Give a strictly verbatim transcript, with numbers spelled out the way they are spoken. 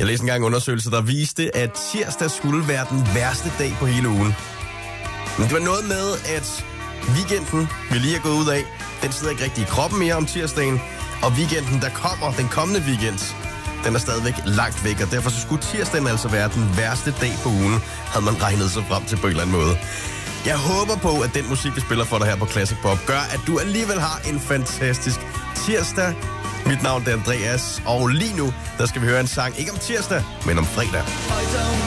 Jeg læste engang en undersøgelse, der viste, at tirsdag skulle være den værste dag på hele ugen. Men det var noget med, at weekenden, vi lige er gået ud af, den sidder ikke rigtig i kroppen mere om tirsdagen. Og weekenden, der kommer, den kommende weekend, den er stadigvæk langt væk. Og derfor så skulle tirsdagen altså være den værste dag på ugen, havde man regnet sig frem til på en eller anden måde. Jeg håber på, at den musik, vi spiller for dig her på Classic Pop, gør, at du alligevel har en fantastisk tirsdag. Mit navn er Andreas, og lige nu, der skal vi høre en sang, ikke om tirsdag, men om fredag.